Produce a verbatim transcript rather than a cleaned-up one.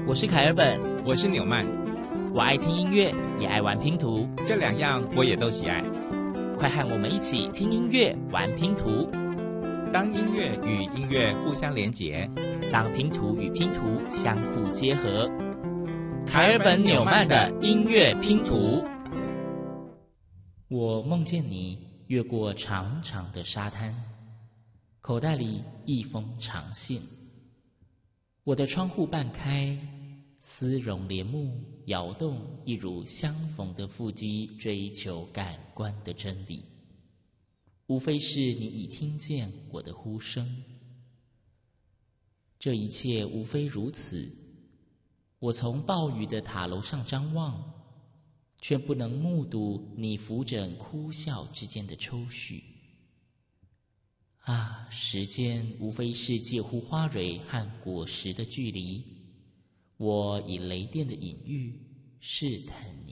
我是凯尔本， 我是纽曼。 我爱听音乐，也爱玩拼图， 这两样我也都喜爱。 快和我们一起听音乐，玩拼图。 当音乐与音乐互相连结， 让拼图与拼图相互结合。凯尔本纽曼的音乐拼图。我梦见你越过长长的沙滩，口袋里一封长信。我的窗户半开，丝绒帘幕摇动，一如相逢的腹肌，追求感官的真理。无非是你已听见我的呼声。这一切无非如此。我从暴雨的塔楼上张望，却不能目睹你扶枕哭笑之间的抽搐。啊，时间无非是介乎花蕊和果实的距离。我以雷电的隐喻试探你。